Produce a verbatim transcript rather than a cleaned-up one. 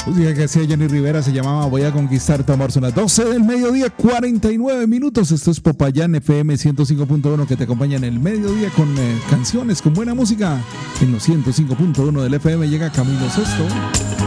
Música que hacía Jenny Rivera se llamaba Voy a conquistar tu amor. Son las doce del mediodía, cuarenta y nueve minutos. Esto es Popayán F M ciento cinco punto uno que te acompaña en el mediodía con eh, canciones, con buena música. En los ciento cinco punto uno del F M llega Camilo Sesto.